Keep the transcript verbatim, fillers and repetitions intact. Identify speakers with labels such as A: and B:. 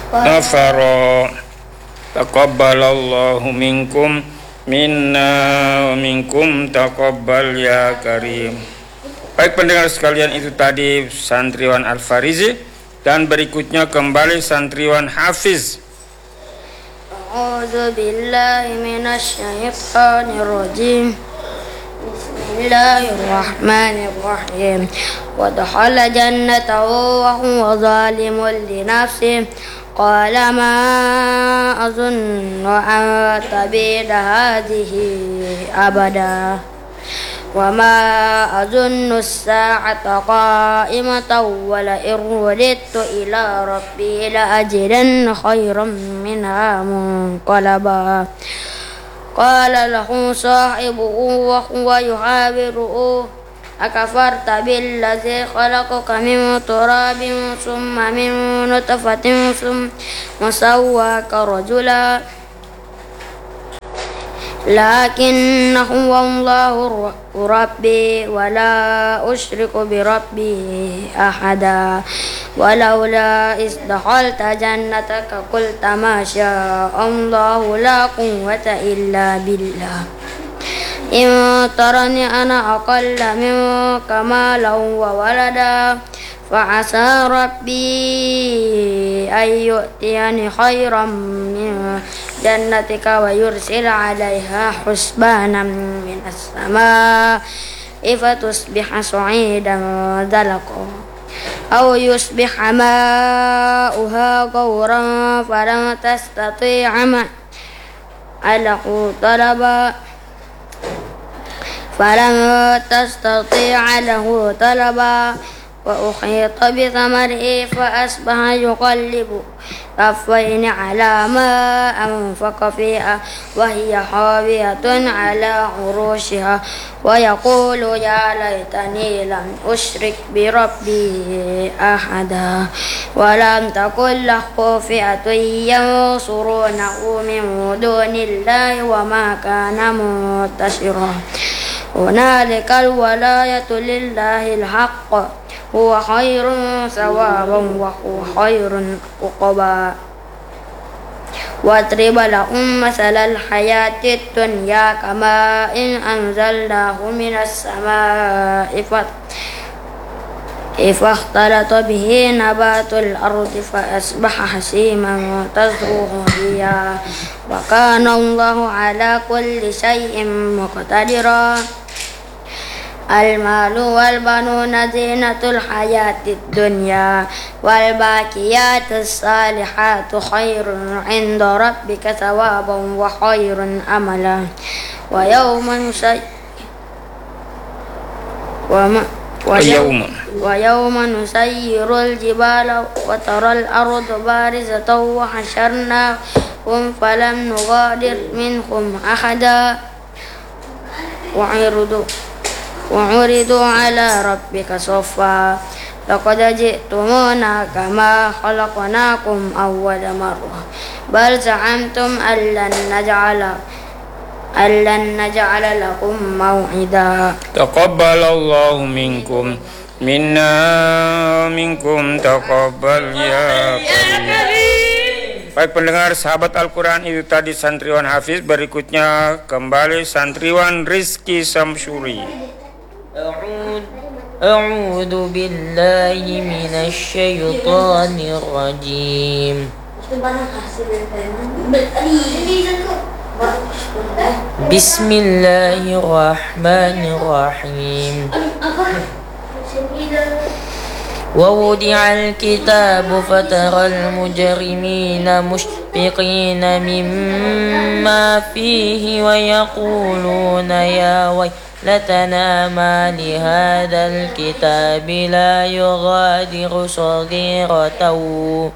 A: nafara. Taqabbalallahu minkum minna wa minkum taqabbal ya karim. Baik pendengar sekalian, itu tadi santriwan Al-Farizi, dan berikutnya kembali santriwan Hafiz.
B: A'udzu billahi minasy syaithanir rajim. Bismillahirrahmanirrahim. Wa dakhala jannatahu wa huwa zalimun li nafsihi. Qala ma azunnu an tabida hadhihi abada. Wa ma azunnu as-sa'ata qa'imatan wa la irwadtu ila rabbi la ajidanna khayran minha munqalaba. Qala lahu sahibuhu wa huwa yuhawiruhu akafarta billazi khalaqaka min turabin summa min nutfatin summa sawwaka rajula lakinna huwa Allahu rabbi wa la usyriku bi rabbi ahada walaula iz dakhalta jannataka qulta ma syaa Allahu la quwwata illa billah in tarani ana aqalla minka malan wa walada fa asa rabbi ay yu'tiyani khairan min jannatika wa yursil 'alaiha husbanan minas samaa'i fatusbiha sa'idan zalaqa aw yusbiha ma'uha ghawran falan tastati'a ma'ahu talaba falan tastati'a lahu talaba wa ukhita bi thamarihi fa asbaha yuqallibu kaffayni ala ma anfaqa fiha wa hiya hawiyatun ala urushiha wa yaqulu ya laitani lam ushrik bi rabbi ahada wa lam takul lahu fi'atun yansurunahu min dunillahi wa ma kana muntashira. Hunalikal walayatu lillahil haqq huwa khairun sawaban wa huwa khairun uqba. Wadrib lahum masalal hayatid dunya kama in anzalnahu minas samaa'i فاختلط به نبات الأرض فأصبح حسيما تذروه الرياح وكان الله على كل شيء مقتدرا. المال والبنون زينة الحياة الدنيا والباقيات الصالحات خير عند ربك ثوابا وخير أملا. ويوم نسير ويوم ويوم نسير الجبال وترى الأرض بارزة وحشرناهم فلم نغادر منهم أحدا وعرضوا وعرضوا على ربك صفا لقد جئتمونا كما خلقناكم أول مرة بل زعمتم أن لن نجعل أَلَّن نَجْعَلَ لَكُمْ مَوْعِدًا.
A: Taqabbalallahu minkum minna minkum taqabbal ya karim. Baik pendengar sahabat Al-Quran, itu tadi santriwan Hafiz. Berikutnya kembali santriwan Rizki Samsuri.
C: A'udzu billahi minasy syaithanir rajim. Bismillahirrahmanirrahim. ووضع الكتاب فترى المجرمين مشفقين مما فيه ويقولون يا ويلتنا ما لهذا الكتاب لا يغادر صغيرة